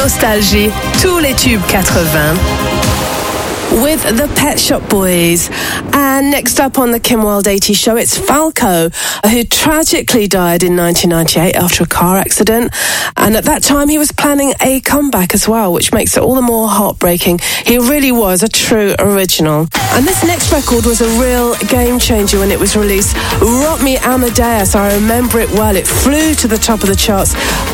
Nostalgie, tous les tubes 80. With the Pet Shop Boys. And next up on the Kim Wilde 80s show, it's Falco, who tragically died in 1998 after a car accident. And at that time, he was planning a comeback as well, which makes it all the more heartbreaking. He really was a true original. And this next record was a real game changer when it was released. Rock Me Amadeus, I remember it well. It flew to the top of the charts